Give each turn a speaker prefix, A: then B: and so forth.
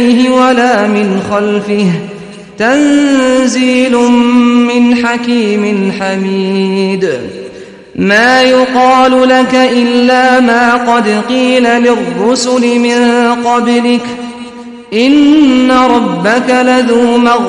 A: ولا من خلفه تنزيل من حكيم حميد ما يقال لك إلا ما قد قيل للرسل من قبلك إن ربك لذو مغفرة